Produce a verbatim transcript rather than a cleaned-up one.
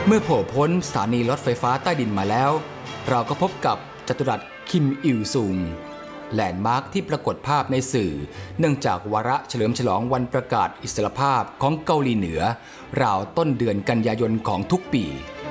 เมื่อโผล่พ้นสถานีรถไฟฟ้าใต้ดินมาแล้วเราก็พบกับจัตุรัสคิมอิลซุงแลนด์มาร์คที่ปรากฏภาพในสื่อเนื่องจากวาระเฉลิมฉลองวันประกาศอิสรภาพของเกาหลีเหนือราวต้นเดือนกันยายนของทุกปี